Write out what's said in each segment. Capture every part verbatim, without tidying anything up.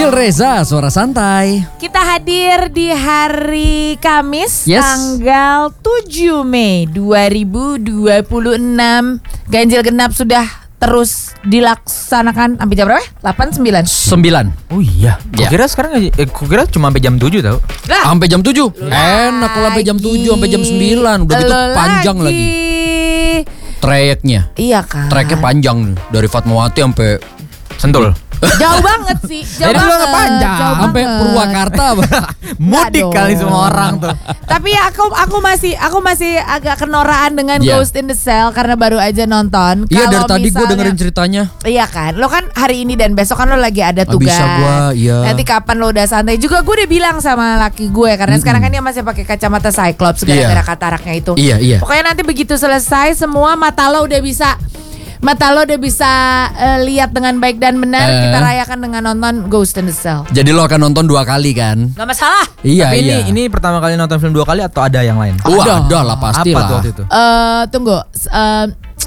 Gil Reza, Suara Santai. Kita hadir di hari Kamis, Yes. tanggal tujuh Mei dua ribu dua puluh enam. Ganjil genap sudah terus dilaksanakan sampai jam berapa? delapan, sembilan Sembilan. Oh iya. Kok Ya. kira sekarang eh, kok kira cuma sampai jam tujuh tau? Lah, Sampai jam tujuh. Enak kalau sampai jam tujuh, sampai jam sembilan. Udah gitu lo panjang lagi. Trayeknya. Iya kan. Treknya panjang dari Fatmawati sampai Sentul. Jauh banget sih. Jauh Jadi banget. nggak panjang. Jauh sampai banget. Purwakarta. Mudik Nggak kali dong. semua orang tuh. Tapi ya aku aku masih aku masih agak kenoraan dengan Yeah. Ghost in the Shell karena baru aja nonton. Iya, dari Kalau tadi gue misalnya- dengerin ceritanya. Iya kan, lo kan hari ini dan besok kan lo lagi ada Nggak tugas. bisa gua, iya. Nanti kapan lo udah santai juga gue udah bilang sama laki gue karena sekarang kan dia masih pakai kacamata Cyclops gara-gara Iya. kataraknya itu. Iya, iya. Pokoknya nanti begitu selesai semua mata lo udah bisa mata lo udah bisa eh, lihat dengan baik dan benar. Eh. Kita rayakan dengan nonton Ghost in the Shell. Jadi lo akan nonton dua kali kan? Gak masalah. Iya, Tapi iya. ini ini pertama kali nonton film dua kali atau ada yang lain? Wah, ada lah pasti Apa lah. tuh waktu itu? Eh tunggu. s- eh,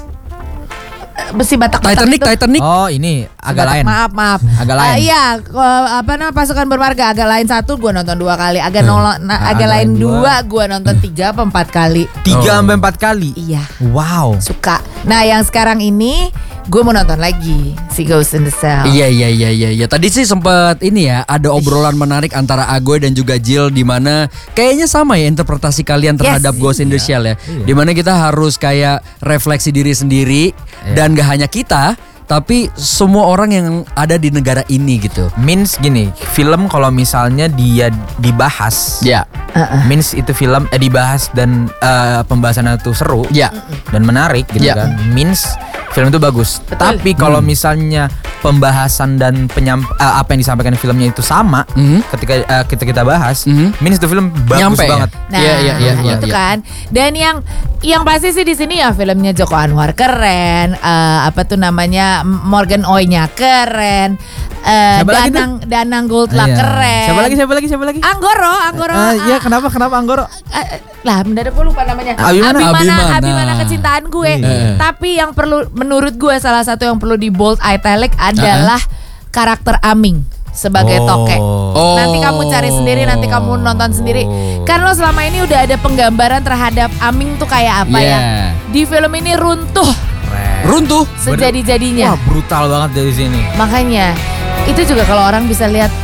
besi batak Titanic, Titanic. Oh ini agak lain. Maaf, maaf. Agak lain. Ah, iya, ko- apa namanya pasukan bermarga agak lain satu gue nonton dua kali, agak Hmm. nolo, nah, Ah, agak agak lain lain dua. dua gue nonton tiga apa empat kali. Tiga Oh. sampai empat kali. Iya, Wow. suka. Nah yang sekarang ini gue mau nonton lagi si Ghost in the Shell. Iya iya iya iya iya. Tadi sih sempat ini ya, ada obrolan menarik antara Agoy dan juga Jill di mana kayaknya sama ya interpretasi kalian terhadap Yes. Ghost in the Shell ya. Di mana kita harus kayak refleksi diri sendiri dan gak hanya kita, tapi semua orang yang ada di negara ini gitu. Means gini, film kalau misalnya dia dibahas, Ya. means itu film eh, dibahas dan eh, pembahasannya tuh seru Ya. dan menarik gitu Ya. kan. Means film itu bagus. Betul. Tapi kalau misalnya pembahasan dan penyamp eh, apa yang disampaikan di filmnya itu sama, Mhm. ketika eh, kita kita bahas, Mhm. means itu film bagus Nyampe ya? banget. Nah, Iya, iya, iya, iya, itu iya. kan. Dan yang yang pasti sih di sini ya filmnya Joko Anwar keren, eh, apa tuh namanya Morgan Oy-nya keren, eh, Siapa lagi Danang Danang Goldla Iya. keren. Siapa lagi? Siapa lagi? Siapa lagi? Anggoro, Anggoro. Eh, Iya, ah, kenapa kenapa Anggoro? eh, lah mendadak gue lupa namanya. Abimana? Abimana, Abimana. Abimana kecintaan gue. Iya. Tapi yang perlu menurut gue salah satu yang perlu di bold italic adalah karakter Aming sebagai Oh. toke. Oh. Nanti kamu cari sendiri, nanti kamu nonton sendiri. Kan lo selama ini udah ada penggambaran terhadap Aming tuh kayak apa Iya. ya? Di film ini runtuh Keren. Runtuh. sejadi-jadinya. Wah, brutal banget dari sini. Makanya itu juga kalau orang bisa lihat